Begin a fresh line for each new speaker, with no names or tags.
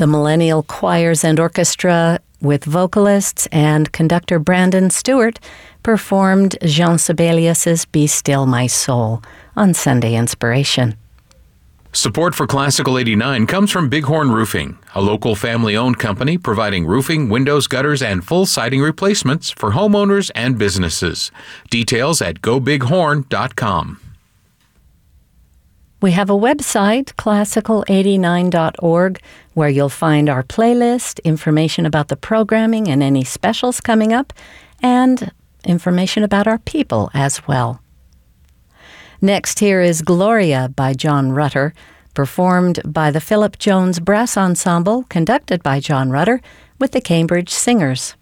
The Millennial Choirs and Orchestra, with vocalists and conductor Brandon Stewart, performed Jean Sibelius's Be Still My Soul on Sunday Inspiration.
Support for Classical 89 comes from Bighorn Roofing, a local family-owned company providing roofing, windows, gutters, and full siding replacements for homeowners and businesses. Details at gobighorn.com.
We have a website, classical89.org, where you'll find our playlist, information about the programming and any specials coming up, and information about our people as well. Next, here is Gloria by John Rutter, performed by the Philip Jones Brass Ensemble, conducted by John Rutter, with the Cambridge Singers.